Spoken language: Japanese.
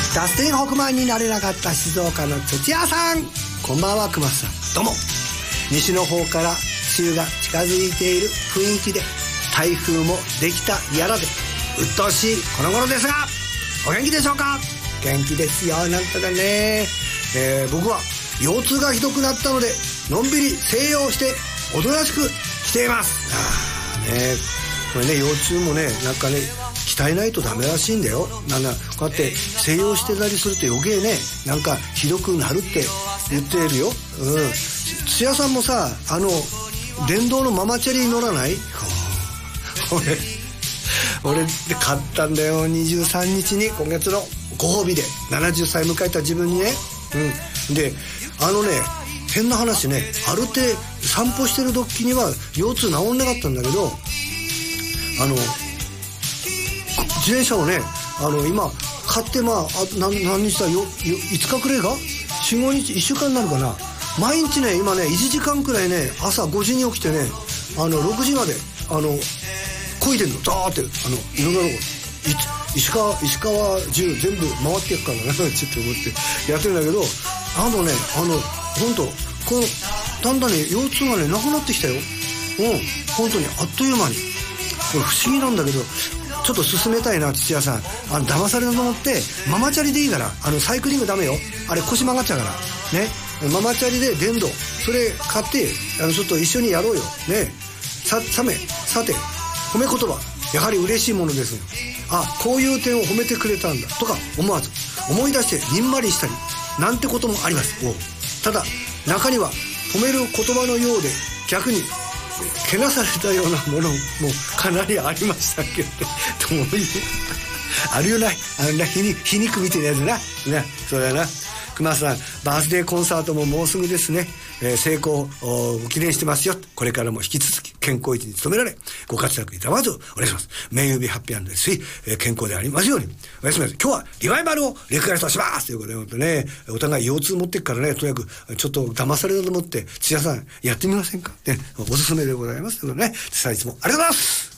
脱線北満になれなかった静岡の土屋さん、こんばんは。熊須さん、どうも。西の方から梅雨が近づいている雰囲気で、台風もできたやらで鬱陶しいこの頃ですが、お元気でしょうか？元気ですよ、なんとかね。僕は腰痛がひどくなったので、のんびり静養しておとなしくしています。これね、腰痛もね、なんかね、鍛えないとダメらしいんだよ。こうやって静養してたりすると余計ね、なんかひどくなるって言ってるよ。土屋さんもさ、電動のママチャリ乗らない？俺で買ったんだよ。23日に今月のご褒美で70歳迎えた自分にね。で、変な話ね、歩って散歩してる時には腰痛治んなかったんだけど、自転車をね、今買って何日だよ、5日くらいか 4,5 日、1週間になるかな。毎日ね、今ね、1時間くらいね、朝5時に起きてね、6時まで漕いでんの、ザーって、いろんなとこ石川中全部回ってやっからなちょっと思ってやってるんだけど、本当このだんだんね、腰痛がねなくなってきたよ。本当にあっという間に。これ不思議なんだけど、ちょっと進めたいな、土屋さん。騙されたと思ってママチャリでいいから、サイクリングダメよ、あれ腰曲がっちゃうからね。ママチャリで電動、それ買ってちょっと一緒にやろうよね。さて褒め言葉、やはり嬉しいものですよ。こういう点を褒めてくれたんだとか思わず思い出してにんまりしたりなんてこともあります。ただ中には褒める言葉のようで逆にけなされたようなものもかなりありましたけどどういうあるよな、皮肉みたいなやつな。そうだな。熊さん、バースデーコンサートももうすぐですね。成功を記念してますよ。これからも引き続き健康維持に努められ、ご活躍いただきます。お願いします。名誉日ハッピー&ですし、健康でありますように。おやすみなさい。今日はリバイバルをリクエストしますということでね、お互い腰痛持ってっからね、とにかくちょっと騙されたと思って、土屋さんやってみませんかね、おすすめでございますけどね。いつもありがとうございます。